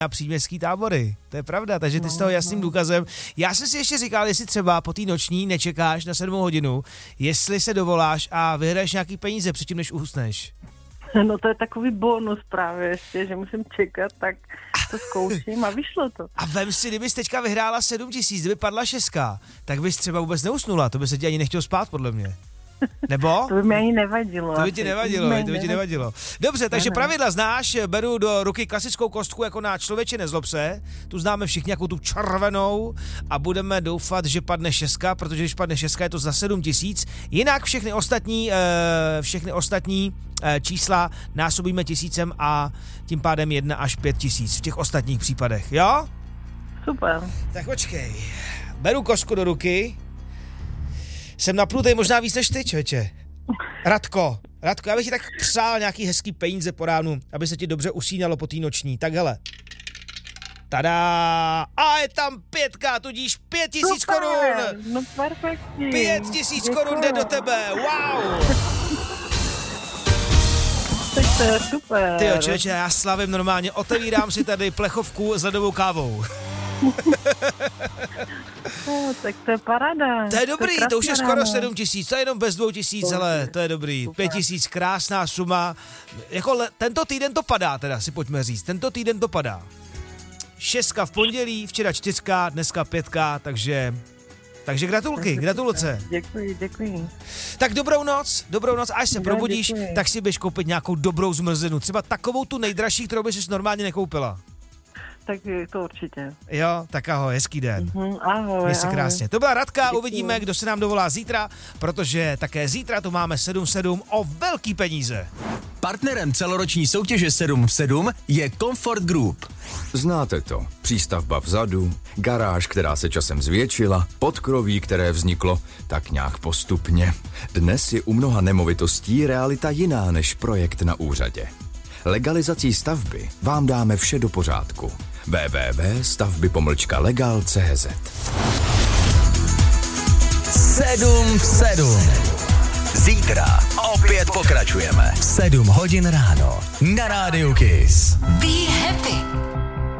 na příměstský tábory. To je pravda, takže ty z toho jasným důkazem. Já jsem si ještě říkal, jestli třeba po té noční nečekáš na 7 hodinu, jestli se dovoláš a vyhraješ nějaký peníze předtím, než usneš. No to je takový bonus právě ještě, že musím čekat, tak to zkouším a vyšlo to. A vem si, kdybys teďka vyhrála 7 000, kdyby padla 6, tak bys třeba vůbec neusnula, to by se ti ani nechtěl spát, podle mě. Nebo? To by mi ani nevadilo. To by ti nevadilo. Dobře, takže pravidla znáš, beru do ruky klasickou kostku jako na Člověče nezlob se, tu známe všichni jako tu červenou a budeme doufat, že padne 6, protože když padne 6, je to za 7 000, jinak všechny ostatní čísla násobíme 1000 a tím pádem 1 až 5 000 v těch ostatních případech, jo? Super. Tak počkej, beru kostku do ruky. Jsem napnutý možná víc než ty, člověče. Radko, já bych ti tak přál nějaký hezký peníze po ránu, aby se ti dobře usínalo po té noční. Tak hele. Tada! A je tam 5, tudíž 5 000 korun! No perfektní. 5 000 korun jde do tebe, wow! Tak to je super. Tyjo, člověče, já slavím normálně, otevírám si tady plechovku s ledovou kávou. Tak to je paráda. To je dobrý, to už je skoro 7 000, to je jenom bez 2 000, ale to je dobrý. 5 000, krásná suma. Jako tento týden to padá, teda si pojďme říct, tento týden to padá. 6 v pondělí, včera 4, dneska 5, takže gratulace. Děkuji. Tak dobrou noc, až se probudíš, děkuji. tak si běž koupit nějakou dobrou zmrzlinu, třeba takovou tu nejdražší, kterou bys normálně nekoupila. Tak to určitě. Jo, tak ahoj, hezký den. Ahoj. Měj se krásně. To byla Radka, Děkuji. uvidíme, kdo se nám dovolá zítra, protože také zítra tu máme 7/7 o velký peníze. Partnerem celoroční soutěže 7 v 7 je Comfort Group. Znáte to. Přístavba vzadu, garáž, která se časem zvětšila, podkroví, které vzniklo tak nějak postupně. Dnes je u mnoha nemovitostí realita jiná než projekt na úřadě. Legalizací stavby vám dáme vše do pořádku. www.stavby-legal.cz 7 v 7. Zítra opět pokračujeme. 7 hodin ráno na Rádiu Kiss. Be happy.